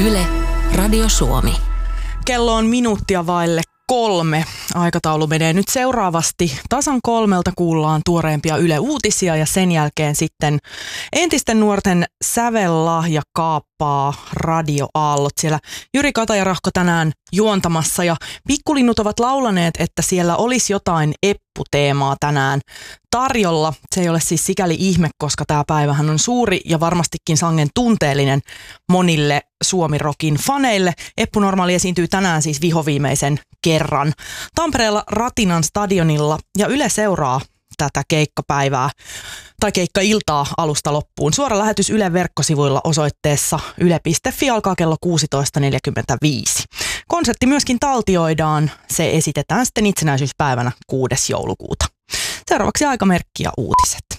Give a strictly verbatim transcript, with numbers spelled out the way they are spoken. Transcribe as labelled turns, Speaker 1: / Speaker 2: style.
Speaker 1: Yle, Radio Suomi.
Speaker 2: Kello on minuuttia vaille kolme. Aikataulu menee nyt seuraavasti. Tasan kolmelta kuullaan tuoreempia Yle Uutisia ja sen jälkeen sitten entisten nuorten sävellahja kaappaa radioaallot. Siellä Jyri Kataja-Rahko tänään juontamassa ja pikkulinnut ovat laulaneet, että siellä olisi jotain epputeemaa tänään tarjolla. Se ei ole siis sikäli ihme, koska tämä päivähän on suuri ja varmastikin sangen tunteellinen monille Suomi-rokin faneille. Eppu Normaali esiintyy tänään siis vihoviimeisen kerran Tampereella Ratinan stadionilla ja Yle seuraa tätä keikkapäivää tai keikkailtaa alusta loppuun. Suora lähetys Ylen verkkosivuilla osoitteessa yle piste fi alkaa kello kuusitoista neljäkymmentäviisi. Konsertti myöskin taltioidaan. Se esitetään sitten itsenäisyyspäivänä kuudes joulukuuta. Seuraavaksi aikamerkki ja uutiset.